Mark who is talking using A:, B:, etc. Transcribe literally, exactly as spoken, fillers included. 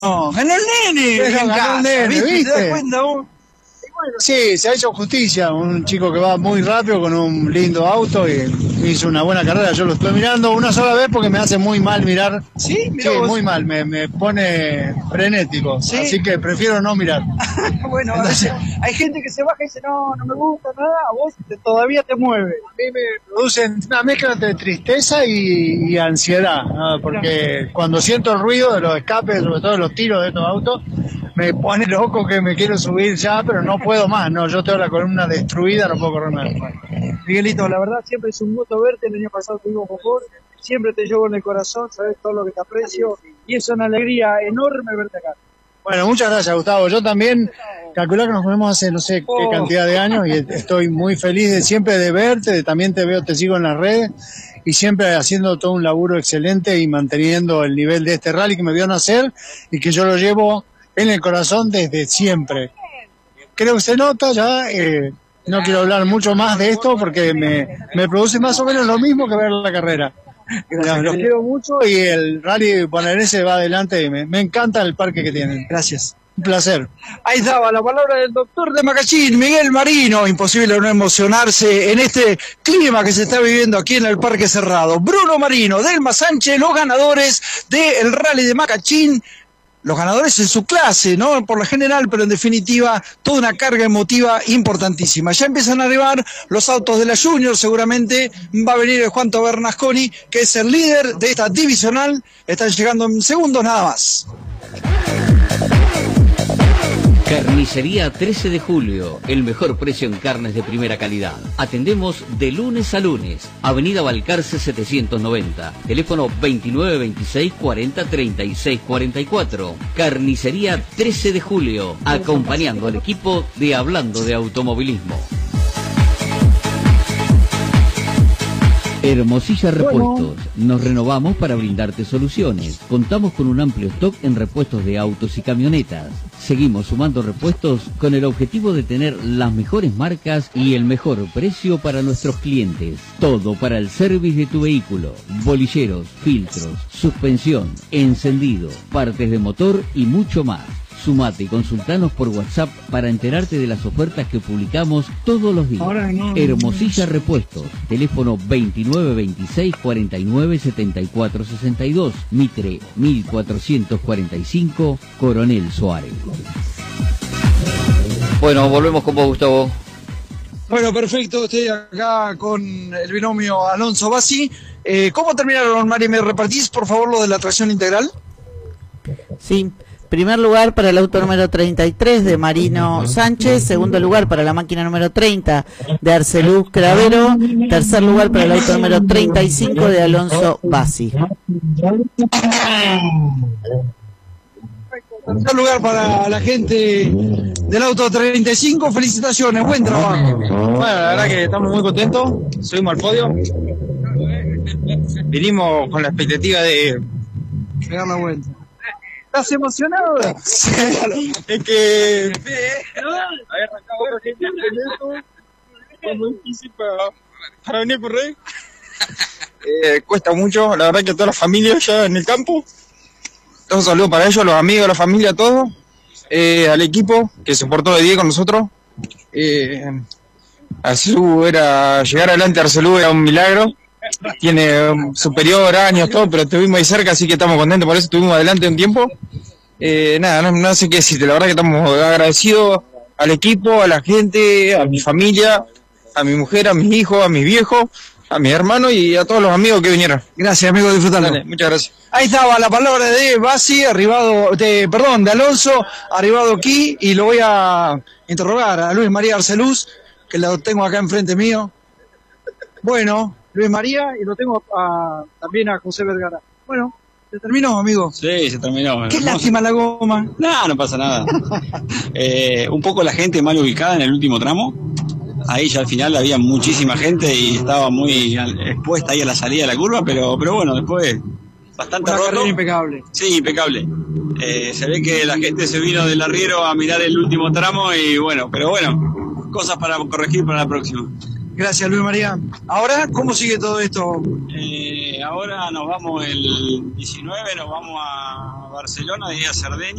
A: No, ganó el nene.
B: Pero
A: en
B: ganó
A: casa,
B: el nene,
A: ¿viste?
B: ¿viste?
A: ¿Te das cuenta vos?
B: Sí, se ha hecho justicia, un chico que va muy rápido con un lindo auto y hizo una buena carrera. Yo lo estoy mirando una sola vez porque me hace muy mal mirar.
A: Sí, mirá
B: Sí,
A: vos.
B: muy mal, me, me pone frenético,
A: ¿Sí?
B: así que prefiero no mirar.
A: Bueno,
B: Entonces,
A: a veces hay gente que se baja y dice, no, no me gusta nada, a vos te- todavía te mueve.
B: a mí me producen una mezcla entre tristeza y, y ansiedad, ¿no? Porque cuando siento el ruido de los escapes, sobre todo de los tiros de estos autos, me pone loco que me quiero subir ya, pero no puedo más, no, yo tengo la columna destruida, no puedo correr más.
A: Miguelito, la verdad siempre es un gusto verte, el año pasado tuvimos con vos, siempre te llevo en el corazón, sabes todo lo que te aprecio y es una alegría enorme verte acá.
B: Bueno, muchas gracias, Gustavo. Yo también, calcular que nos conocemos hace no sé qué
A: Oh.
B: cantidad de años y estoy muy feliz de siempre de verte, de, también te veo, te sigo en las redes y siempre haciendo todo un laburo excelente y manteniendo el nivel de este rally que me vio nacer y que yo lo llevo en el corazón desde siempre. Creo que se nota ya, eh, no quiero hablar mucho más de esto porque me, me produce más o menos lo mismo que ver la carrera.
A: Gracias,
B: Los
A: querido.
B: quiero mucho y el rally bonaerense va adelante y me, me encanta el parque que tienen.
A: Gracias.
B: Un placer.
A: Ahí estaba la palabra del doctor de Macachín, Miguel Marino. Imposible no emocionarse en este clima que se está viviendo aquí en el Parque Cerrado. Bruno Marino, Delma Sánchez, los ganadores del Rally de Macachín. Los ganadores en su clase, ¿no? Por la general, pero en definitiva, toda una carga emotiva importantísima. Ya empiezan a arribar los autos de la Junior, seguramente va a venir el Juan Bernasconi, que es el líder de esta divisional. Están llegando en segundos nada más.
C: Carnicería trece de julio, el mejor precio en carnes de primera calidad. Atendemos de lunes a lunes. Avenida Balcarce setecientos noventa. Teléfono veintinueve veintiséis cuarenta treinta y seis cuarenta y cuatro. Carnicería trece de julio, acompañando al equipo de Hablando de Automovilismo. Hermosilla Repuestos. Nos renovamos para brindarte soluciones. Contamos con un amplio stock en repuestos de autos y camionetas. Seguimos sumando repuestos con el objetivo de tener las mejores marcas y el mejor precio para nuestros clientes. Todo para el service de tu vehículo. Bolilleros, filtros, suspensión, encendido, partes de motor y mucho más. Sumate y consultanos por WhatsApp para enterarte de las ofertas que publicamos todos los días.
A: No.
C: Hermosilla Repuestos, teléfono veintinueve veintiséis cuarenta y nueve setenta y cuatro sesenta y dos, Mitre mil cuatrocientos cuarenta y cinco, Coronel Suárez. Bueno, volvemos con vos, Gustavo.
A: Bueno, perfecto, estoy acá con el binomio Alonso Bassi. Eh, ¿Cómo terminaron, Mari? ¿Me repartís, por favor, lo de la tracción integral?
D: Sí. Primer lugar para el auto número treinta y tres de Marino Sánchez, segundo lugar para la máquina número treinta de Arceluz Cravero, tercer lugar para el auto número treinta y cinco de Alonso Bassi.
A: Tercer lugar para la gente del auto treinta y cinco, felicitaciones, buen trabajo.
B: Bueno, la verdad que estamos muy contentos, subimos al podio. Vinimos con la expectativa de
A: Pegar la vuelta. ¿Estás emocionado?
B: Sí, es que
E: para venir a correr. Eh, cuesta mucho, la verdad que toda la familia ya en el campo. Un saludo para ellos, los amigos, la familia, todo. Eh, al equipo que se portó de diez con nosotros. Eh, Arcelú era, llegar adelante a Arcelú era un milagro. Tiene um, superior, años, todo, pero estuvimos ahí cerca, así que estamos contentos, por eso estuvimos adelante un tiempo. Eh, nada, no, no sé qué decirte, la verdad que estamos agradecidos al equipo, a la gente, a mi familia, a mi mujer, a mis hijos, a mis viejos, a mis hermanos y a todos los amigos que vinieron.
A: Gracias, amigo, disfrutando.
E: Dale, muchas gracias.
A: Ahí estaba la palabra de Bassi, arribado, de, perdón, de Alonso, arribado aquí, y lo voy a interrogar a Luis María Arceluz, que lo tengo acá enfrente mío. Bueno, Luis María, y lo tengo a, también a José Vergara. Bueno, ¿se terminó, amigo?
F: Sí, se terminó.
A: Qué lástima la goma.
F: No, no pasa nada. eh, un poco la gente mal ubicada en el último tramo. Ahí ya al final había muchísima gente y estaba muy expuesta ahí a la salida de la curva, pero, pero bueno, después bastante
A: Una
F: roto.
A: carrera impecable.
F: Sí, impecable. Eh, se ve que la gente se vino del arriero a mirar el último tramo y bueno, pero bueno, cosas para corregir para la próxima.
A: Gracias, Luis María. Ahora, ¿cómo sigue todo esto?
F: Eh, ahora nos vamos el diecinueve, nos vamos a Barcelona y a Cerdeña.